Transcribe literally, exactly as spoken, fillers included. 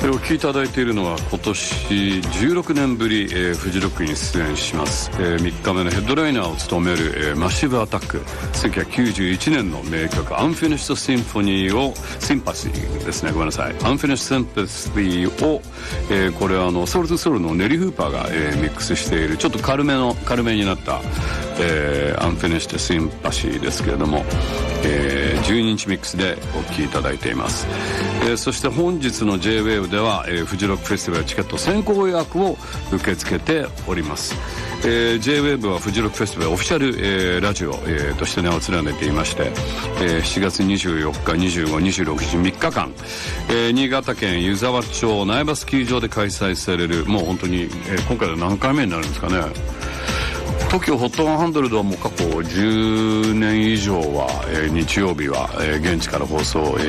お聞きいただいているのは今年じゅうろくねんぶり、えー、フジロックに出演します、えー、みっかめのヘッドライナーを務める、えー、マッシブアタック、せんきゅうひゃくきゅうじゅういちねんの名曲アンフィニッシュシンフォニーをシンパシーですねごめんなさいアンフィニッシュシンパシーを、えー、これはあのソウルトゥソウルのネリー・フーパーが、えー、ミックスしているちょっと軽めの軽めになった、えー、アンフィニッシュシンパシーですけれども、えー、じゅうにインチミックスでお聴きいただいています、えー、そして本日の J-ウェーブ では、えー、フジロックフェスティバルチケット先行予約を受け付けております、えー、J-ウェーブ はフジロックフェスティバルオフィシャル、えー、ラジオ、えー、として名を連ねていまして、えー、しちがつにじゅうよっかにじゅうご、にじゅうろくにちみっかかん、えー、新潟県湯沢町苗場スキー場で開催されるもう本当に、えー、今回で何回目になるんですかね東京ホットワンハンドルドはもう過去じゅうねん以上は、えー、日曜日は、えー、現地から放送、えー